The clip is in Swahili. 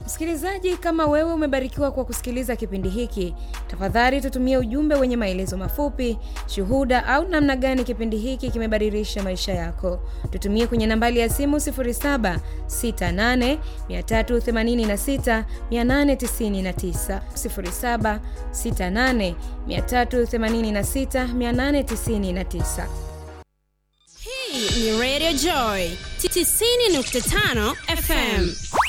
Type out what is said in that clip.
Msikilizaji, kama wewe umebarikiwa kwa kusikiliza kipindi hiki, tafadhali tutumie ujumbe wenye maelezo mafupi, shuhuda au namna gani kipindi hiki kimebadilisha maisha yako. Tutumie kwenye nambari ya simu 0768386899, 0768386899. Hii ni Radio Joy 90.5 FM.